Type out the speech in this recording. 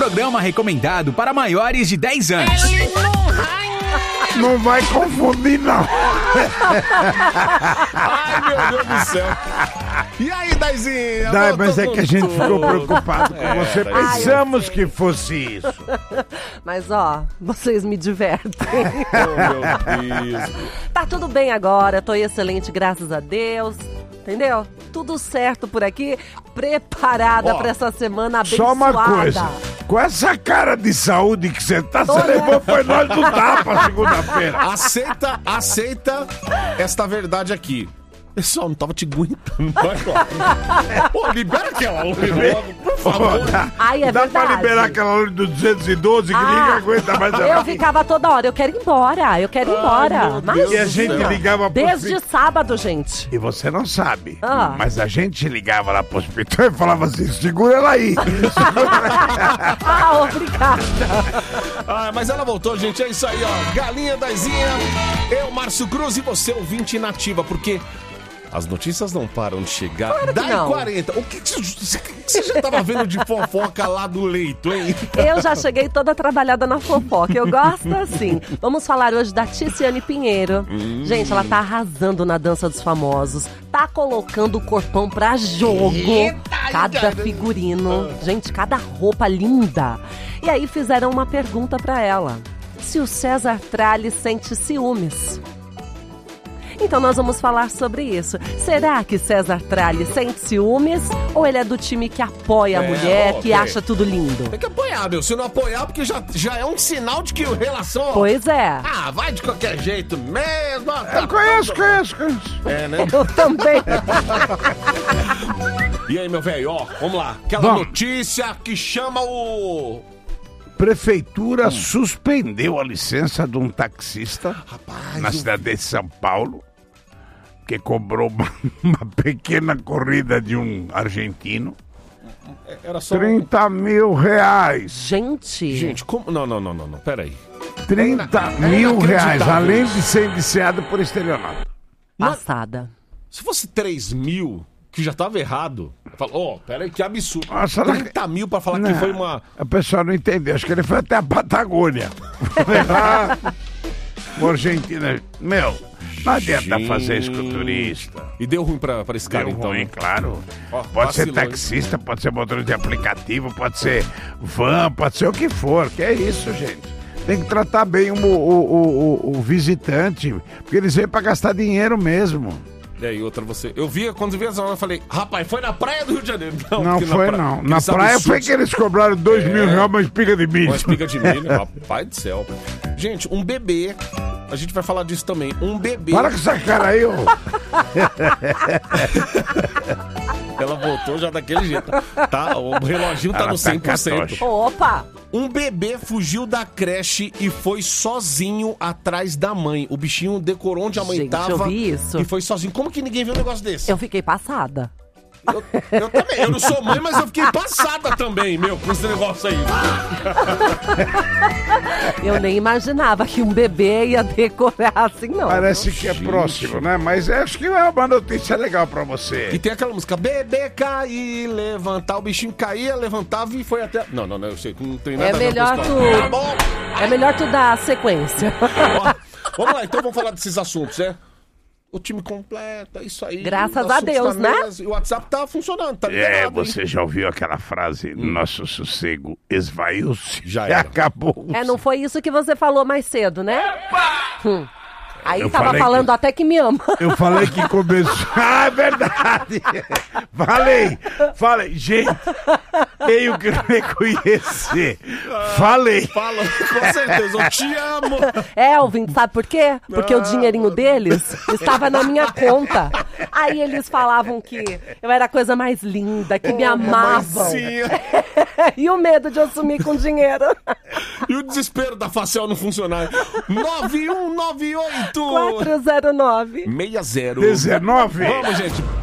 programa recomendado para maiores de 10 anos. Não vai confundir, não. Ai, meu Deus do céu. E aí, Daizinha? Dai, mas é que a gente ficou preocupado com você. Pensamos que fosse isso. Mas, ó, vocês me divertem. Oh, meu Deus. Tá tudo bem agora, tô excelente, graças a Deus. Entendeu? Tudo certo por aqui, preparada pra essa semana abençoada. Só uma coisa, com essa cara de saúde que você tá, você levou foi nós do tapa segunda-feira. Aceita esta verdade aqui. Pessoal, não tava te aguentando. Pô, libera aquela logo, por favor. Ai, é Dá verdade. pra liberar aquela hora do 212 que ninguém aguenta mais. Eu ficava toda hora, eu quero ir embora. Mas E a gente ligava pro desde sábado, gente. E você não sabe, mas a gente ligava lá pro hospital e falava assim, segura ela aí. Obrigada. Mas ela voltou, gente, é isso aí, ó. Galinha Daizinha, eu, Márcio Cruz e você, ouvinte inativa, porque as notícias não param de chegar. Claro que Dai não. 40. O que você já tava vendo de fofoca lá do leito, hein? Eu já cheguei toda trabalhada na fofoca. Eu gosto assim. Vamos falar hoje da Ticiane Pinheiro. Gente, ela tá arrasando na dança dos famosos. Tá colocando o corpão pra jogo. Cada figurino. Gente, cada roupa linda. E aí fizeram uma pergunta pra ela. Se o César Tralli sente ciúmes. Então nós vamos falar sobre isso. Será que César Tralli sente ciúmes? Ou ele é do time que apoia a mulher, que acha tudo lindo? Tem que apoiar, meu. Se não apoiar, porque já é um sinal de que a relação... Pois é. Vai de qualquer jeito mesmo. Eu conheço. É, né? Eu também. E aí, meu velho, ó, vamos lá. Aquela notícia que chama o... Prefeitura suspendeu a licença de um taxista na cidade de São Paulo, que cobrou uma pequena corrida de um argentino. Era só 30 mil reais. Gente, como... Não, peraí. 30 mil reais, além de ser indiciado por estelionato. passada. Se fosse 3 mil, que já tava errado, eu falo, peraí, que absurdo. Nossa, 30 mil pra falar que foi uma... A pessoa não entendeu, acho que ele foi até a Patagônia. Uma Argentina, meu, não adianta fazer isso com o turista. E deu ruim pra esse cara, Deu então. ruim, claro. Ó, pode ser vacilou, taxista, pode ser motorista de aplicativo, pode ser van, pode ser o que for. Que é isso, gente. Tem que tratar bem o visitante, porque eles vêm pra gastar dinheiro mesmo. E aí, outra você... Quando vi essa hora, eu falei, rapaz, foi na praia do Rio de Janeiro. Não foi, não. Na praia foi que eles cobraram 2 mil reais uma espiga de milho. Uma espiga de milho, rapaz do céu. Gente, um bebê, a gente vai falar disso também. Um bebê... Para com essa cara aí, ô. Ela voltou já daquele jeito, tá? O reloginho tá Ela no tá 100%. Opa! Um bebê fugiu da creche e foi sozinho atrás da mãe. O bichinho decorou onde a mãe tava. Eu vi isso. E foi sozinho. Como que ninguém viu um negócio desse? Eu fiquei passada. Eu também. Eu não sou mãe, mas eu fiquei passada também, meu, com esse negócio aí. Eu nem imaginava que um bebê ia decorar assim, não. Parece que é próximo, né? Mas acho que é uma notícia legal pra você. E tem aquela música, bebê cair, levantar. O bichinho caía, levantava e foi até... Não, eu sei que não tem nada a ver com a história. Tá bom. É melhor tu dar sequência. Ó, vamos lá, então vamos falar desses assuntos, né? O time completo, é isso aí. Graças a Deus, né? E o WhatsApp tá funcionando, tá ligado? Você já ouviu aquela frase, nosso sossego esvaiu-se? Já e era. acabou. Não foi isso que você falou mais cedo, né? Aí Eu tava falei falando até que me ama. Eu falei que começou... Ah, é verdade! Falei, gente, tenho que reconhecer. Falei. Fala, com certeza, eu te amo. Ouvinte, sabe por quê? Porque o dinheirinho deles estava na minha conta. Aí eles falavam que eu era a coisa mais linda, que me amavam. E o medo de eu sumir com dinheiro. E o desespero da facial não funcionar. 9198 409 60 19? Vamos, gente.